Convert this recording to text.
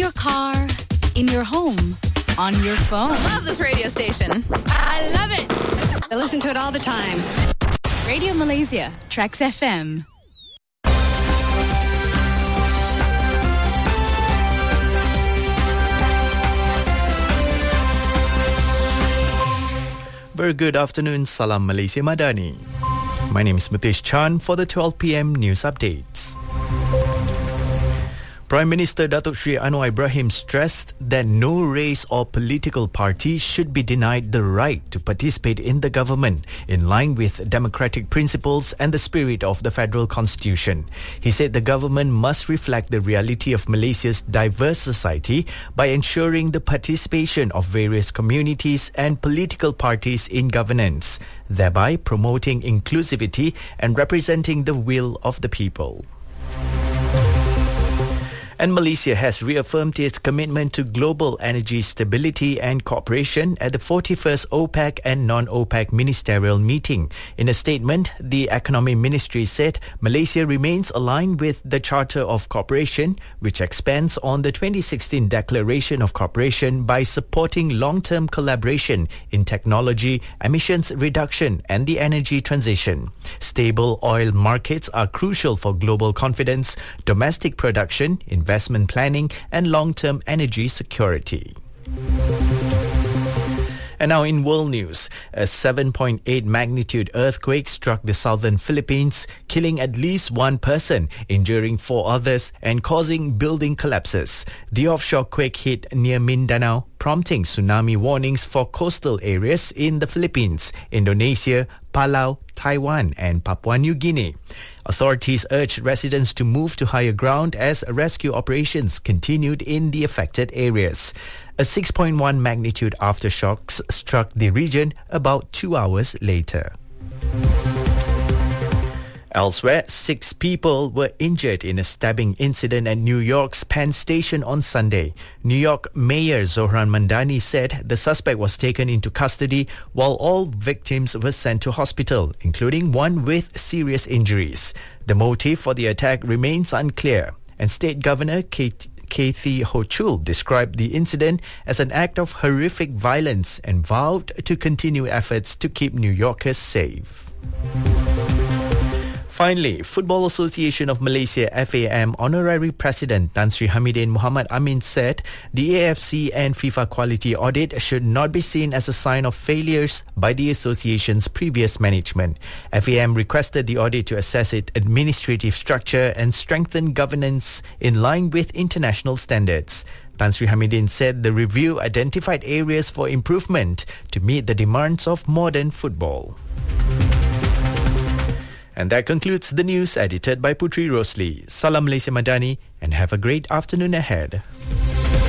your car, in your home, on your phone. I love this radio station. I love it. I listen to it all the time. Radio Malaysia, Trax FM. Very good afternoon, Salam Malaysia Madani. My name is Mutesh Chan for the 12 p.m. news updates. Prime Minister Datuk Sri Anwar Ibrahim stressed that no race or political party should be denied the right to participate in the government in line with democratic principles and the spirit of the Federal Constitution. He said the government must reflect the reality of Malaysia's diverse society by ensuring the participation of various communities and political parties in governance, thereby promoting inclusivity and representing the will of the people. And Malaysia has reaffirmed its commitment to global energy stability and cooperation at the 41st OPEC and non-OPEC ministerial meeting. In a statement, the Economy Ministry said Malaysia remains aligned with the Charter of Cooperation, which expands on the 2016 Declaration of Cooperation by supporting long-term collaboration in technology, emissions reduction and the energy transition. Stable oil markets are crucial for global confidence, domestic production, investment planning and long-term energy security. And now in world news, a 7.8 magnitude earthquake struck the southern Philippines, killing at least one person, injuring 4 others and causing building collapses. The offshore quake hit near Mindanao, prompting tsunami warnings for coastal areas in the Philippines, Indonesia, Palau, Taiwan and Papua New Guinea. Authorities urged residents to move to higher ground as rescue operations continued in the affected areas. A 6.1 magnitude aftershocks struck the region about 2 hours later. Elsewhere, 6 people were injured in a stabbing incident at New York's Penn Station on Sunday. New York Mayor Zohran Mandani said the suspect was taken into custody while all victims were sent to hospital, including one with serious injuries. The motive for the attack remains unclear, and State Governor Kathy Hochul described the incident as an act of horrific violence and vowed to continue efforts to keep New Yorkers safe. Finally, Football Association of Malaysia FAM Honorary President Tan Sri Hamidin Muhammad Amin said the AFC and FIFA quality audit should not be seen as a sign of failures by the association's previous management. FAM requested the audit to assess its administrative structure and strengthen governance in line with international standards. Tan Sri Hamidin said the review identified areas for improvement to meet the demands of modern football. And that concludes the news edited by Putri Rosli. Salam Malaysia Madani and have a great afternoon ahead.